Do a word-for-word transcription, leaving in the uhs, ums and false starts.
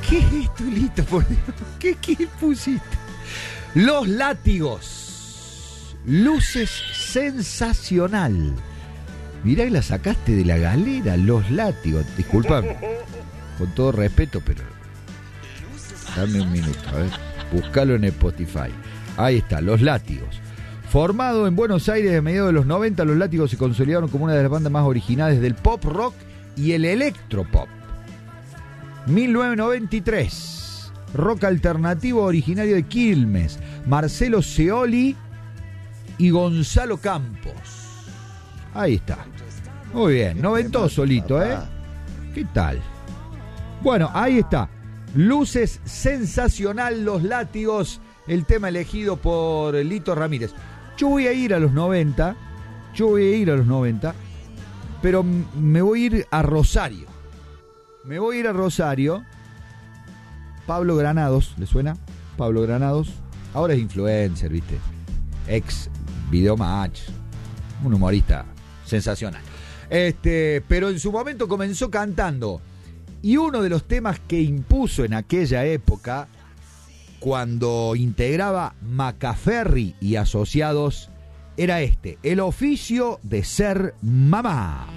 ¿Qué es esto, Lito? Por Dios? ¿Qué, qué pusiste? Los látigos. Luces sensacional. Mirá que la sacaste de la galera, los látigos. Disculpa, con todo respeto, pero dame un minuto, a ver. Búscalo en Spotify. Ahí está, los látigos. Formado en Buenos Aires a mediados de los noventa, los látigos se consolidaron como una de las bandas más originales del pop rock y el electropop. mil novecientos noventa y tres. Rock alternativo originario de Quilmes. Marcelo Scioli y Gonzalo Campos. Ahí está. Muy bien, noventoso solito, ¿eh? ¿Qué tal? Bueno, ahí está. Luces sensacional, los látigos. El tema elegido por Lito Ramírez. Yo voy a ir a los noventa. Yo voy a ir a los noventa. Pero me voy a ir a Rosario. Me voy a ir a Rosario. Pablo Granados, ¿le suena? Pablo Granados. Ahora es influencer, ¿viste? Ex Videomatch. Un humorista sensacional. Este, pero en su momento comenzó cantando. Y uno de los temas que impuso en aquella época, cuando integraba Macaferri y Asociados, era este: el oficio de ser mamá.